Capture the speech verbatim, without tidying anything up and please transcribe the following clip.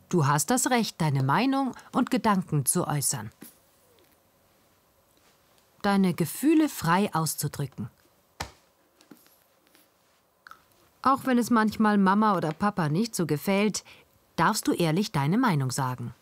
Du hast das Recht, deine Meinung und Gedanken zu äußern. Deine Gefühle frei auszudrücken. Auch wenn es manchmal Mama oder Papa nicht so gefällt, darfst du ehrlich deine Meinung sagen.